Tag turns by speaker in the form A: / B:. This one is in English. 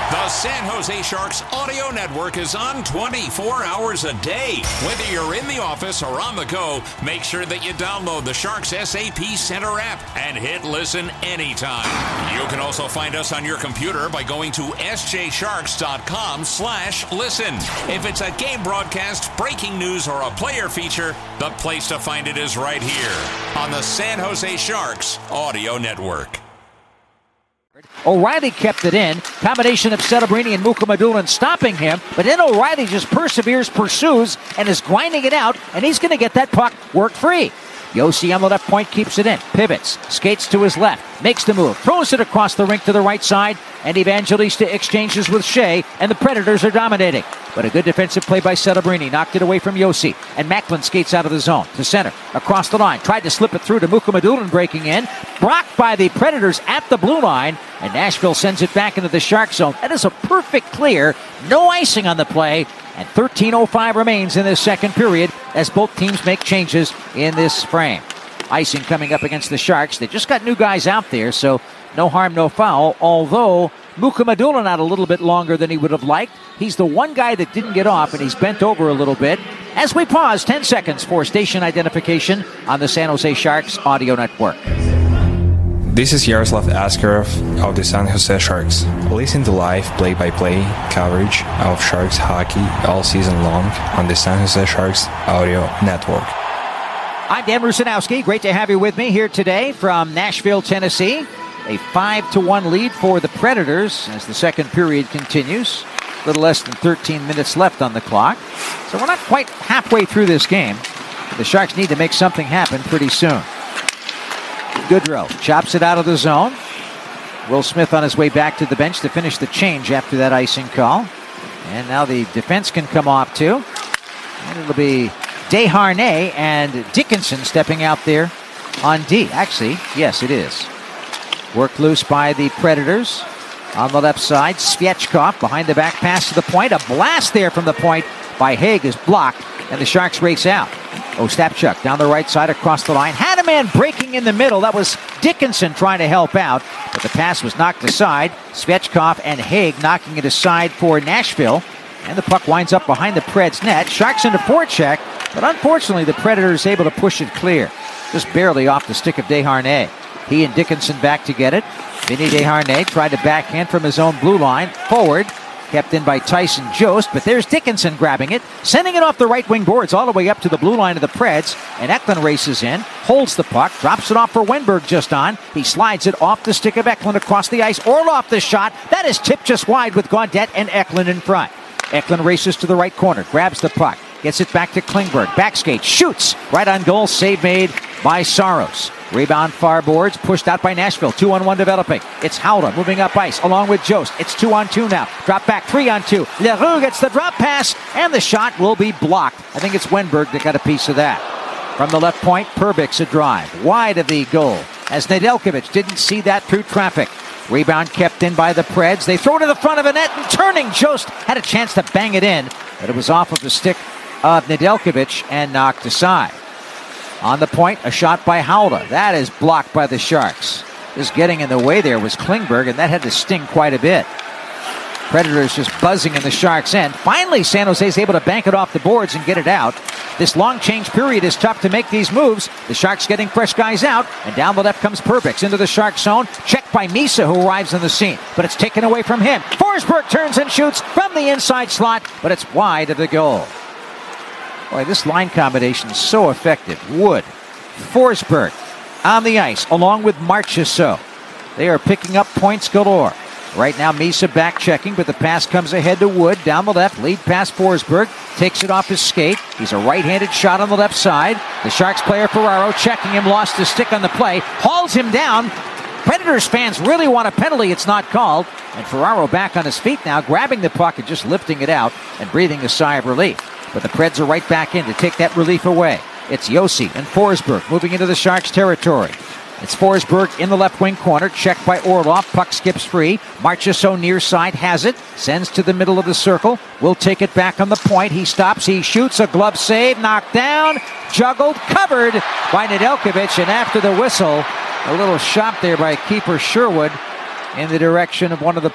A: The San Jose Sharks audio network is on 24 hours a day. Whether you're in the office or on the go, make sure that you download the Sharks SAP Center app and hit listen anytime. You can also find us on your computer by going to sjsharks.com/listen. If it's a game broadcast, breaking news, or a player feature, the place to find it is right here on the San Jose Sharks audio network.
B: O'Reilly kept it in. Combination of Celebrini and Mukhamadullin stopping him. But then O'Reilly just perseveres, pursues, and is grinding it out. And he's going to get that puck work free. Josi on the left point keeps it in. Pivots. Skates to his left. Makes the move. Throws it across the rink to the right side. And Evangelista exchanges with Shea. And the Predators are dominating. But a good defensive play by Celebrini. Knocked it away from Josi. And Macklin skates out of the zone. To center. Across the line. Tried to slip it through to Mukhamadullin breaking in. Blocked by the Predators at the blue line. And Nashville sends it back into the Shark zone. That is a perfect clear. No icing on the play. And 13:05 remains in this second period as both teams make changes in this frame. Icing coming up against the Sharks. They just got new guys out there, so no harm, no foul. Although Mukhamadullin out a little bit longer than he would have liked. He's the one guy that didn't get off, and he's bent over a little bit. As we pause, 10 seconds for station identification on the San Jose Sharks audio network.
C: This is Yaroslav Askarov of the San Jose Sharks. Listen to live play-by-play coverage of Sharks hockey all season long on the San Jose Sharks audio network.
B: I'm Dan Rusanowski. Great to have you with me here today from Nashville, Tennessee. A 5-1 lead for the Predators as the second period continues. A little less than 13 minutes left on the clock. So we're not quite halfway through this game. The Sharks need to make something happen pretty soon. Goodrow chops it out of the zone. Will Smith on his way back to the bench to finish the change after that icing call. And now the defense can come off too. And it'll be Desharnais and Dickinson stepping out there on D. Actually, yes, it is. Worked loose by the Predators. On the left side, Svechkov behind the back pass to the point. A blast there from the point by Haig is blocked, and the Sharks race out. Ostapchuk down the right side across the line. Had a man breaking in the middle. That was Dickinson trying to help out, but the pass was knocked aside. Svechkov and Haig knocking it aside for Nashville, and the puck winds up behind the Preds net. Sharks into forecheck, but unfortunately the Predators able to push it clear. Just barely off the stick of Desharnais. He and Dickinson back to get it. Vinny Desharnais tried to backhand from his own blue line. Forward. Kept in by Tyson Jost, but there's Dickinson grabbing it, sending it off the right wing boards all the way up to the blue line of the Preds, and Eklund races in, holds the puck, drops it off for Wenberg just on. He slides it off the stick of Eklund across the ice. Orlov the shot. That is tipped just wide with Gaudette and Eklund in front. Eklund races to the right corner, grabs the puck, gets it back to Klingberg, backskate, shoots, right on goal, save made by Saros. Rebound far boards, pushed out by Nashville. 2-on-1 developing. It's Howler moving up ice along with Jost. It's 2-on-2 now. Drop back, 3-on-2. Leroux gets the drop pass, and the shot will be blocked. I think it's Wenberg that got a piece of that. From the left point, Perbix a drive. Wide of the goal, as Nedeljkovic didn't see that through traffic. Rebound kept in by the Preds. They throw it to the front of the net, and turning, Jost had a chance to bang it in, but it was off of the stick of Nedeljkovic and knocked aside. On the point, a shot by Howler. That is blocked by the Sharks. Just getting in the way there was Klingberg, and that had to sting quite a bit. Predators just buzzing in the Sharks' end. Finally, San Jose is able to bank it off the boards and get it out. This long change period is tough to make these moves. The Sharks getting fresh guys out, and down the left comes Perbix into the Shark zone. Checked by Misa, who arrives on the scene, but it's taken away from him. Forsberg turns and shoots from the inside slot, but it's wide of the goal. Boy, this line combination is so effective. Wood, Forsberg on the ice, along with Marchessault. They are picking up points galore. Right now, Misa back checking, but the pass comes ahead to Wood. Down the left, lead pass Forsberg. Takes it off his skate. He's a right-handed shot on the left side. The Sharks player Ferraro checking him, lost his stick on the play. Hauls him down. Predators fans really want a penalty. It's not called. And Ferraro back on his feet now, grabbing the puck and just lifting it out and breathing a sigh of relief. But the Preds are right back in to take that relief away. It's Josi and Forsberg moving into the Sharks' territory. It's Forsberg in the left wing corner, checked by Orlov. Puck skips free. Marchessault near side has it. Sends to the middle of the circle. Will take it back on the point. He stops. He shoots. A glove save. Knocked down. Juggled. Covered by Nedeljkovic. And after the whistle, a little shot there by keeper Sherwood in the direction of one of the